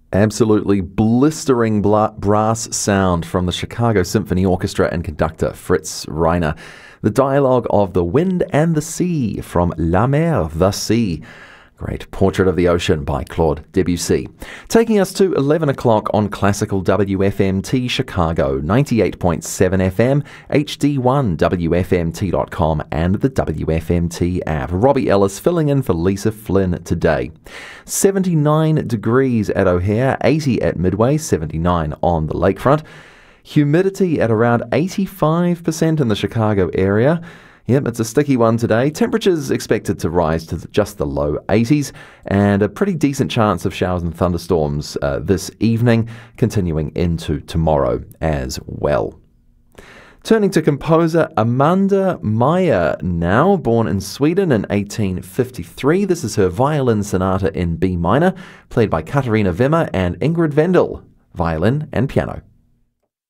Absolutely blistering brass sound from the Chicago Symphony Orchestra and conductor Fritz Reiner. The dialogue of the wind and the sea from La Mer, the Sea. Great Portrait of the Ocean by Claude Debussy. Taking us to 11 o'clock on Classical WFMT Chicago, 98.7 FM, HD1, WFMT.com and the WFMT app. Robbie Ellis filling in for Lisa Flynn today. 79 degrees at O'Hare, 80 at Midway, 79 on the lakefront. Humidity at around 85% in the Chicago area. Yep, it's a sticky one today. Temperatures expected to rise to just the low 80s and a pretty decent chance of showers and thunderstorms this evening, continuing into tomorrow as well. Turning to composer Amanda Meyer now, born in Sweden in 1853. This is her violin sonata in B minor, played by Katarina Wimmer and Ingrid Wendel, violin and piano.